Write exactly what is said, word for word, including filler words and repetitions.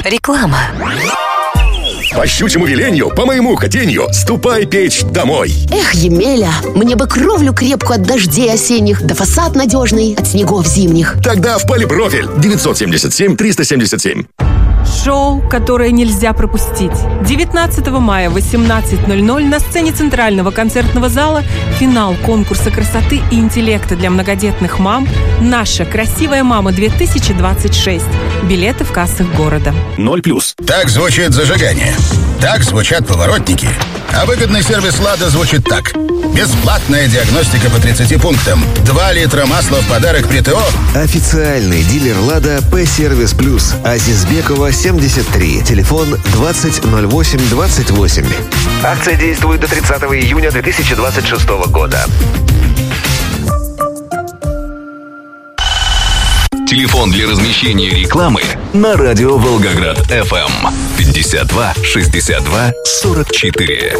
Реклама. По щучьему велению, по моему хотению, ступай печь домой. Эх, Емеля, мне бы кровлю крепкую от дождей осенних, да фасад надежный от снегов зимних. Тогда в Полипрофиль. девятьсот семьдесят семь триста семьдесят семь. Шоу, которое нельзя пропустить. девятнадцатого мая в восемнадцать ноль ноль на сцене Центрального концертного зала финал конкурса красоты и интеллекта для многодетных мам «Наша красивая мама-две тысячи двадцать шесть». Билеты в кассах города. Ноль плюс. Так звучит зажигание. Так звучат поворотники. А выгодный сервис «Лада» звучит так. Бесплатная диагностика по тридцати пунктам. два литра масла в подарок при ТО. Официальный дилер «Лада» П-сервис плюс. Азизбекова, семьдесят три. Телефон двадцать ноль восемь двадцать восемь. Акция действует до тридцатого июня две тысячи двадцать шестого года. Телефон для размещения рекламы на радио Волгоград эф эм пятьдесят два шестьдесят два сорок четыре.